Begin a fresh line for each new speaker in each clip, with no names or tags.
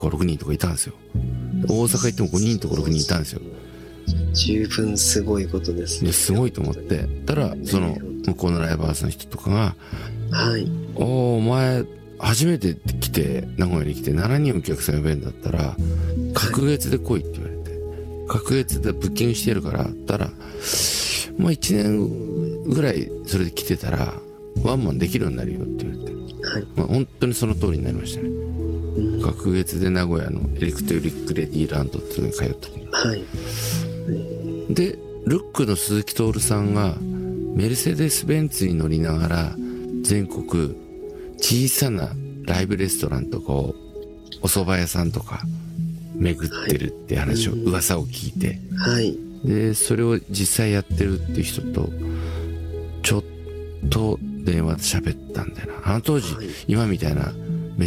か6人とかいたんですよ。大阪行っても5人とか6人いたんですよ。
十分すごいことですね。
すごいと思って。たら、その、向こうのライブハウスの人とかが、
はい。
お前、初めて来て、名古屋に来て7人お客さん呼べんだったら、隔月で来いって言われて、隔月でブッキングしてやるから、たら、まあ1年ぐらいそれで来てたら、ワンマンできるようになるよって言われて、
はい。
まあ本当にその通りになりましたね。隔月で名古屋のエレクトリックレディーランドっていうのに通った時に。
はい。
で、ルックの鈴木徹さんが、メルセデス・ベンツに乗りながら、全国、小さなライブレストランとかを、お蕎麦屋さんとか、巡ってるって話を、噂を聞いて、
はい。
で、それを実際やってるっていう人と、ちょっと電話で喋ったんだよな。あの当時、今みたいな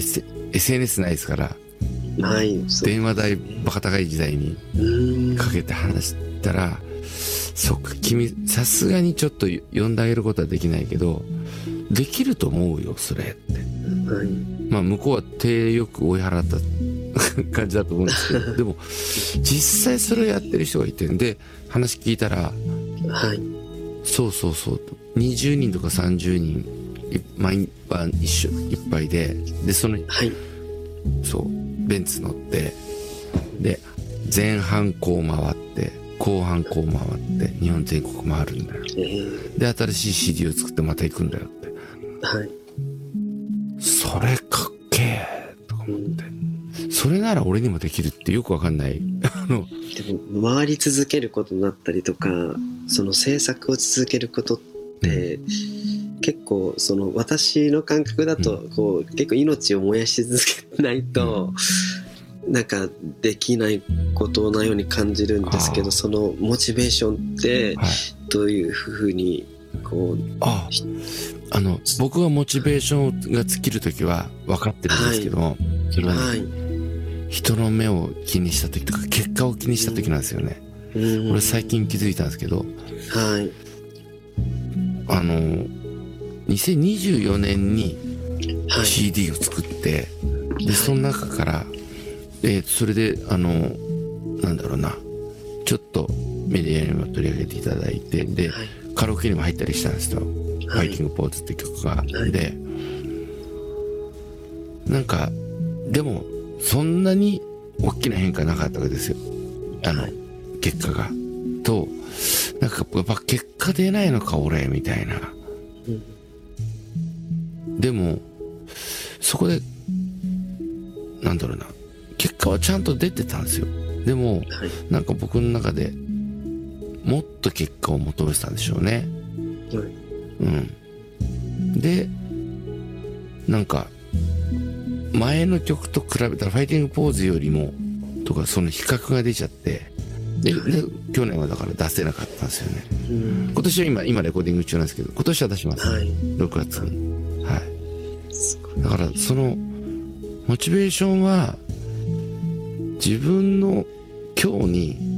SNS ないですから、
はい。
電話代バカ高い時代にかけて話したら、そっか、君、さすがにちょっと呼んであげることはできないけど、できると思うよ、それって。
はい。
まあ、向こうは手よく追い払った感じだと思うんですけど、でも、実際それをやってる人がいてんで、話聞いたら、
はい。
そうそうそうと、20人とか30人、毎晩一杯で、で、その、
はい。そう、
ベンツ乗って、で、前半こう回って、後半こう回って、日本全国回るんだよ。で、新しい CD を作ってまた行くんだよって。
はい。
それかっけえとか思って。それなら俺にもできるってよくわかんない。
でも、回り続けることだったりとか、その制作を続けることって、結構その私の感覚だとこう結構命を燃やし続けないとなんかできないことなように感じるんですけど、そのモチベーションってどういうふうにこう、
僕がモチベーションが尽きるときは分かってるんですけど、それはね、人の目を気にしたときとか結果を気にしたときなんですよね。俺最近気づいたんですけど、2024年に CD を作って、で、その中から、それで、なんだろうな、ちょっとメディアにも取り上げていただいて、で、カラオケにも入ったりしたんですよ。ファイティングポーズって曲が。で、なんか、でも、そんなに大きな変化なかったわけですよ。結果が。と、なんか、やっぱ結果出ないのか、俺、みたいな。でも、そこで、なんだろうな、結果はちゃんと出てたんですよ。でも、なんか僕の中でもっと結果を求めてたんでしょうね。で、なんか、前の曲と比べたら、ファイティングポーズよりも、とか、その比較が出ちゃって、で、去年はだから出せなかったんですよね。今年は今レコーディング中なんですけど、今年は出します。6月に。だからそのモチベーションは自分の今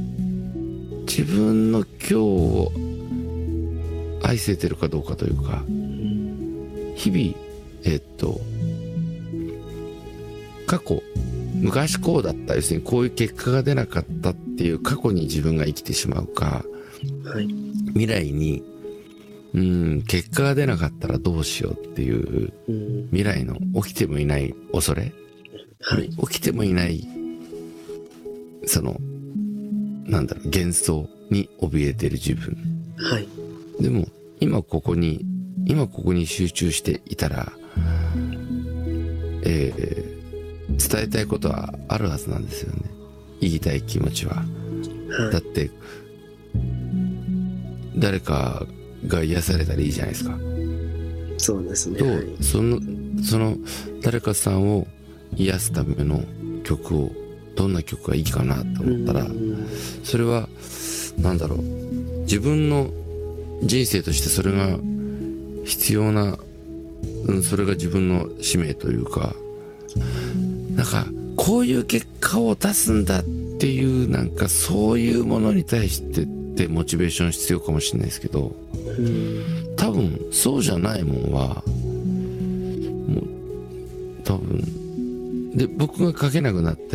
日を愛せてるかどうかというか、日々過去昔こうだった、要するにこういう結果が出なかったっていう過去に自分が生きてしまうか、未来に結果が出なかったらどうしようっていう未来の起きてもいない恐れ、起きてもいないそのなんだろう幻想に怯えてる自分、でも今ここに集中していたら、伝えたいことはあるはずなんですよね。言いたい気持ちは、だって誰かが癒されたらいいじゃないですか。
そうですね。
と、その誰かさんを癒すための曲を、どんな曲がいいかなと思ったら、それはなんだろう、自分の人生としてそれが必要な、それが自分の使命というか、なんかこういう結果を出すんだっていう、なんかそういうものに対してってモチベーション必要かもしれないですけど、多分そうじゃないもんはもう多分で僕が書けなくなって